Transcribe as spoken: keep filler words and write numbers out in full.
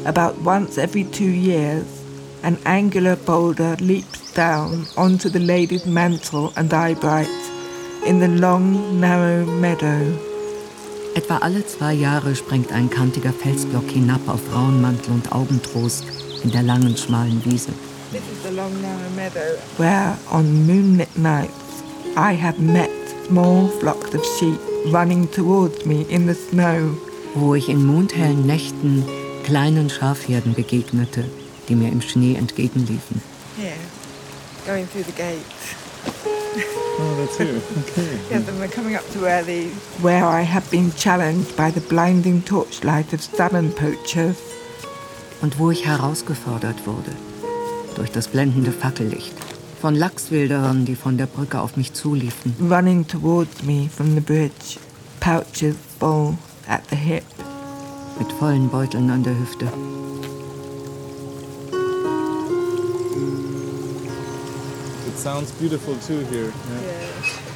About once every two years, an angular boulder leaps down onto the lady's mantle and Eyebright in the long, narrow meadow. Etwa alle zwei Jahre sprengt ein kantiger Felsblock hinab auf Frauenmantel und Augentrost in der langen, schmalen Wiese. This is the long, narrow meadow where, on moonlit nights, I have met small flocks of sheep running towards me in the snow. Wo ich in mondhellen Nächten kleinen Schafherden begegnete, die mir im Schnee entgegenliefen. Here, going through the gate. Oh, that's here. Okay. Yes, and we're coming up to where the where I have been challenged by the blinding torchlight of salmon poachers. Und wo ich herausgefordert wurde durch das blendende Fackellicht von Lachswilderern, die von der Brücke auf mich zuliefen. Running towards me from the bridge, pouches full at the hip. Mit vollen Beuteln an der Hüfte. It sounds beautiful too here. Yeah. Yeah.